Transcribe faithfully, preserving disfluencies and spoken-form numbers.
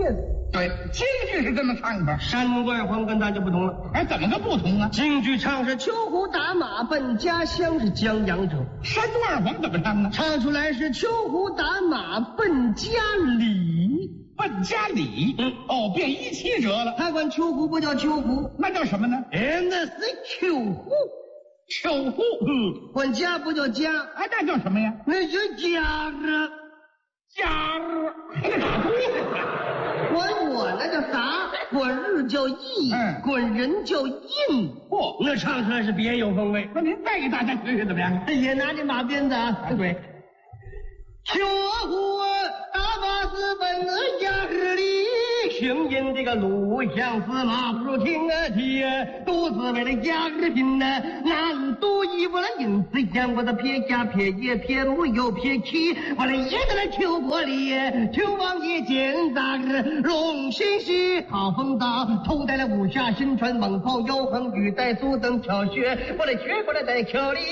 子。 对，京剧是这么唱的。 山东官话跟咱就不同了。 哎，怎么个不同啊？ 京剧唱是秋胡打马奔家乡是江洋者， 山东二黄怎么唱呢？ 唱出来是秋胡打马奔家里。 奔家里， 嗯， 哦，变一七折了。 他管秋胡不叫秋胡， 那叫什么呢？ 哎，那是秋胡。 秋胡， 嗯，管家不叫家， 哎，那叫什么呀？ 那叫家儿。 家儿，还得打对管我那叫啥？管日叫义， 嗯， 管人叫印。 嚯， 那唱出来是别有风味。 那您再给大家学学怎么样？ 也拿这马鞭子啊， 对。 秋胡打马是奔家里，声音这个路相似马不如听啊听，都是为了家儿拼呐。难度一我的因此想我的撇家撇爷撇母又撇妻，我的爷在那秋国里，秋王爷见大儿龙心喜好风大，头戴了五下新穿猛袍腰横玉带素等飘雪，我的雪过来在桥里。